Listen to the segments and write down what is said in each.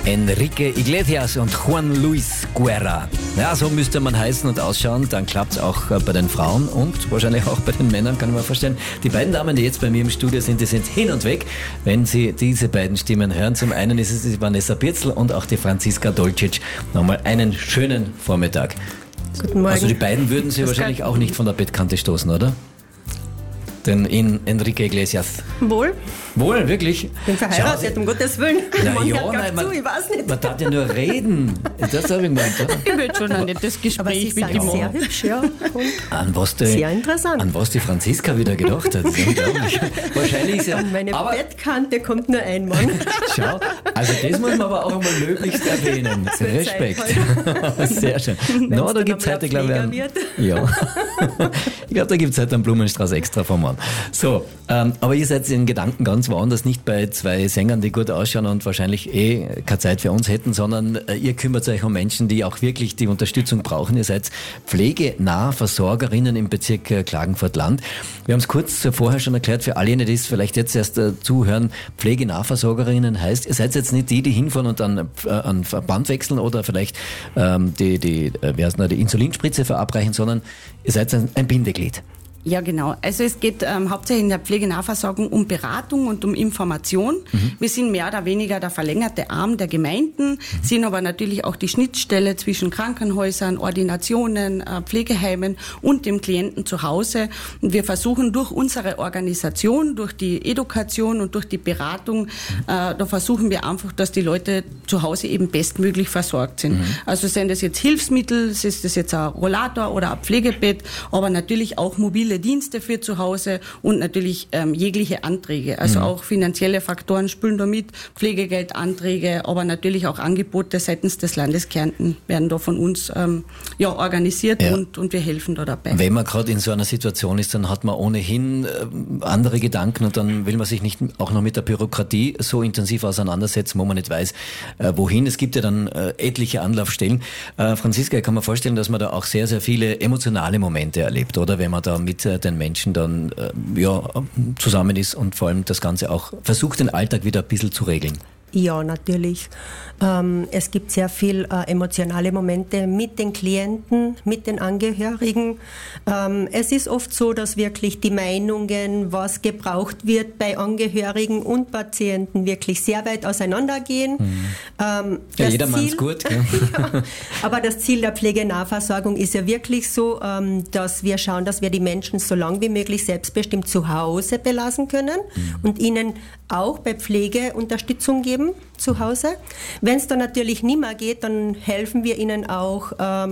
Enrique Iglesias und Juan Luis Guerra. Ja, so müsste man heißen und ausschauen. Dann klappt es auch bei den Frauen und wahrscheinlich auch bei den Männern, kann ich mir vorstellen. Die beiden Damen, die jetzt bei mir im Studio sind, die sind hin und weg, wenn Sie diese beiden Stimmen hören. Zum einen ist es die Vanessa Birzel und auch die Franziska Dolcic. Nochmal einen schönen Vormittag. Guten Morgen. Also die beiden würden Sie wahrscheinlich auch nicht von der Bettkante stoßen, oder? Den Enrique Iglesias. Wohl? Wohl, wirklich? Ich bin verheiratet, um Gottes Willen. Man, Ich weiß nicht. Man darf ja nur reden. Das habe ich gemeint, oder? Ich will schon ein nettes Gespräch Aber Sie mit sind ihm sehr machen. hübsch, ja. Und sehr interessant. An was die Franziska wieder gedacht hat. Das ist unglaublich. Wahrscheinlich ist ja, An meine aber Bettkante kommt nur ein Mann. schau, also das muss man aber auch einmal möglichst erwähnen. wird Respekt. Zeit Sehr schön. No, da gibt es heute, glaube ich, wird. ja. Ich glaube, da gibt es heute einen Blumenstrauß extra vom Mann. So, aber ihr seid in Gedanken ganz woanders, nicht bei zwei Sängern, die gut ausschauen und wahrscheinlich keine Zeit für uns hätten, sondern ihr kümmert euch um Menschen, die auch wirklich die Unterstützung brauchen. Ihr seid pflegenahe Versorgerinnen im Bezirk Klagenfurt-Land. Wir haben es kurz vorher schon erklärt, für alle, die es vielleicht jetzt erst zuhören, pflegenahe Versorgerinnen heißt, ihr seid jetzt nicht die hinfahren und an Verband wechseln oder vielleicht die Insulinspritze verabreichen, sondern ihr seid ein Bindeglied. Ja, genau. Also es geht hauptsächlich in der Pflegenahversorgung um Beratung und um Information. Wir sind mehr oder weniger der verlängerte Arm der Gemeinden, sind aber natürlich auch die Schnittstelle zwischen Krankenhäusern, Ordinationen, Pflegeheimen und dem Klienten zu Hause. Und wir versuchen durch unsere Organisation, durch die Education und durch die Beratung, da versuchen wir einfach, dass die Leute zu Hause eben bestmöglich versorgt sind. Also sind das jetzt Hilfsmittel, ist das jetzt ein Rollator oder ein Pflegebett, aber natürlich auch mobile Dienste für zu Hause und natürlich jegliche Anträge. Also auch finanzielle Faktoren spielen da mit, Pflegegeldanträge, aber natürlich auch Angebote seitens des Landes Kärnten werden da von uns organisiert und wir helfen da dabei. Wenn man gerade in so einer Situation ist, dann hat man ohnehin andere Gedanken und dann will man sich nicht auch noch mit der Bürokratie so intensiv auseinandersetzen, wo man nicht weiß, wohin. Es gibt ja dann etliche Anlaufstellen. Franziska, ich kann mir vorstellen, dass man da auch sehr, sehr viele emotionale Momente erlebt, oder? Wenn man da mit den Menschen dann zusammen ist und vor allem das Ganze auch versucht, den Alltag wieder ein bisschen zu regeln. Ja, natürlich. Es gibt sehr viel emotionale Momente mit den Klienten, mit den Angehörigen. Es ist oft so, dass wirklich die Meinungen, was gebraucht wird bei Angehörigen und Patienten, wirklich sehr weit auseinandergehen. Ja, jedermanns gut. Ja. Ja, aber das Ziel der Pflegenahversorgung ist ja wirklich so, dass wir schauen, dass wir die Menschen so lange wie möglich selbstbestimmt zu Hause belassen können und ihnen auch bei Pflege Unterstützung geben zu Hause. Wenn es dann natürlich nicht mehr geht, dann helfen wir ihnen auch,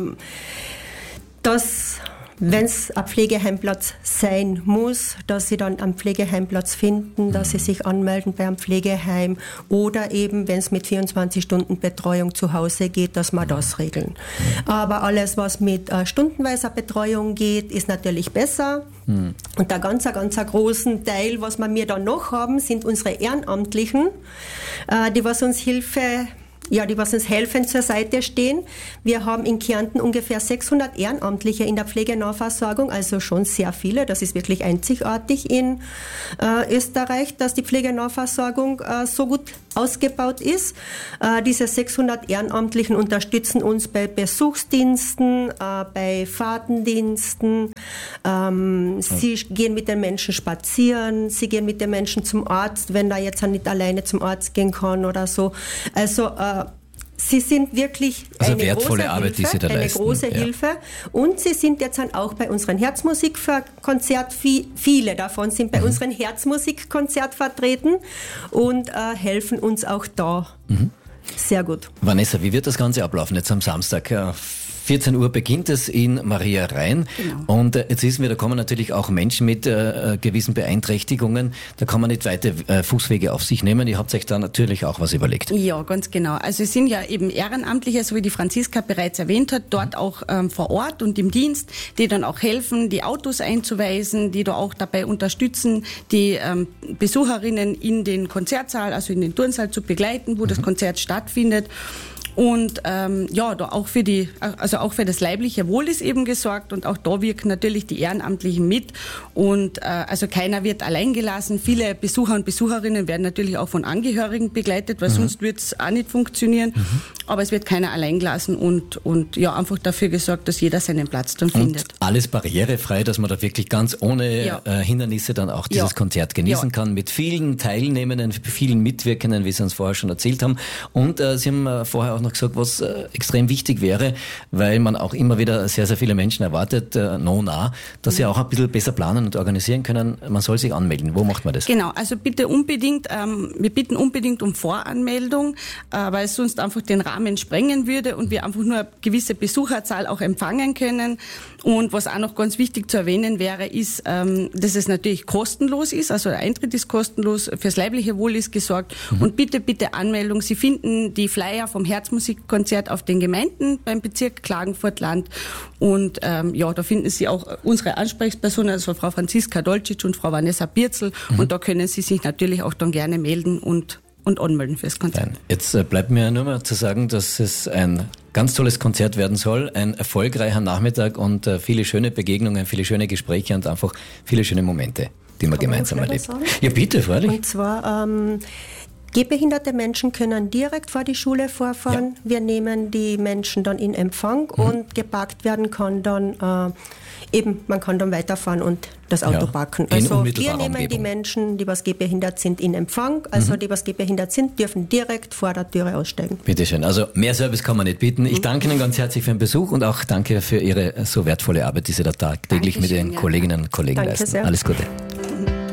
dass, wenn es ein Pflegeheimplatz sein muss, dass sie dann einen Pflegeheimplatz finden, dass sie sich anmelden bei einem Pflegeheim oder eben, wenn es mit 24 Stunden Betreuung zu Hause geht, dass wir das regeln. Aber alles, was mit stundenweiser Betreuung geht, ist natürlich besser. Und der ganz großen Teil, was wir dann noch haben, sind unsere Ehrenamtlichen, die was uns helfen zur Seite stehen. Wir haben in Kärnten ungefähr 600 Ehrenamtliche in der Pflegenahversorgung, also schon sehr viele. Das ist wirklich einzigartig in Österreich, dass die Pflegenahversorgung so gut ausgebaut ist. Diese 600 Ehrenamtlichen unterstützen uns bei Besuchsdiensten, bei Fahrtendiensten. Sie gehen mit den Menschen spazieren, sie gehen mit den Menschen zum Arzt, wenn er jetzt nicht alleine zum Arzt gehen kann oder so. Also sie sind wirklich eine wertvolle Arbeit, die sie da leisten. Eine große Hilfe. Und sie sind jetzt auch bei unseren Herzmusikkonzert. Viele davon sind bei unseren Herzmusikkonzert vertreten und helfen uns auch da. Sehr gut. Vanessa, wie wird das Ganze ablaufen jetzt am Samstag? 14 Uhr beginnt es in Maria Rhein. Genau. Und jetzt wissen wir, da kommen natürlich auch Menschen mit gewissen Beeinträchtigungen. Da kann man nicht weite Fußwege auf sich nehmen. Ihr habt euch da natürlich auch was überlegt. Ja, ganz genau. Also es sind ja eben Ehrenamtliche, so wie die Franziska bereits erwähnt hat, dort auch vor Ort und im Dienst, die dann auch helfen, die Autos einzuweisen, die da auch dabei unterstützen, die Besucherinnen in den Konzertsaal, also in den Turnsaal zu begleiten, wo das Konzert stattfindet. Und da auch für das leibliche Wohl ist eben gesorgt und auch da wirken natürlich die Ehrenamtlichen mit und also keiner wird allein gelassen. Viele Besucher und Besucherinnen werden natürlich auch von Angehörigen begleitet, weil sonst wird es auch nicht funktionieren. Aber es wird keiner allein gelassen und einfach dafür gesorgt, dass jeder seinen Platz dann findet. Und alles barrierefrei, dass man da wirklich ganz ohne Hindernisse dann auch dieses Konzert genießen kann, mit vielen Teilnehmenden, vielen Mitwirkenden, wie Sie uns vorher schon erzählt haben. Und Sie haben vorher auch noch gesagt, was extrem wichtig wäre, weil man auch immer wieder sehr, sehr viele Menschen erwartet, dass sie auch ein bisschen besser planen und organisieren können. Man soll sich anmelden. Wo macht man das? Genau, also bitte unbedingt, wir bitten unbedingt um Voranmeldung, weil es sonst einfach den Rahmen sprengen würde und wir einfach nur eine gewisse Besucherzahl auch empfangen können. Und was auch noch ganz wichtig zu erwähnen wäre, ist, dass es natürlich kostenlos ist, also der Eintritt ist kostenlos, fürs leibliche Wohl ist gesorgt und bitte Anmeldung. Sie finden die Flyer vom Herzmusikkonzert auf den Gemeinden beim Bezirk Klagenfurt-Land und da finden Sie auch unsere Ansprechpersonen, also Frau Franziska Dolcic und Frau Vanessa Birzel und da können Sie sich natürlich auch dann gerne melden und anmelden fürs Konzert. Jetzt bleibt mir nur mal zu sagen, dass es ein ganz tolles Konzert werden soll, ein erfolgreicher Nachmittag und viele schöne Begegnungen, viele schöne Gespräche und einfach viele schöne Momente, die man gemeinsam erlebt. Ja, bitte, freilich. Und zwar gehbehinderte Menschen können direkt vor die Schule vorfahren. Ja. Wir nehmen die Menschen dann in Empfang und geparkt werden kann dann man kann dann weiterfahren und das Auto parken. Also wir nehmen die Menschen, die was gehbehindert sind, in Empfang. Also die was gehbehindert sind, dürfen direkt vor der Türe aussteigen. Bitte schön. Also mehr Service kann man nicht bieten. Ich danke Ihnen ganz herzlich für den Besuch und auch danke für Ihre so wertvolle Arbeit, die Sie da tagtäglich mit Ihren Kolleginnen und Kollegen leisten. Sehr. Alles Gute.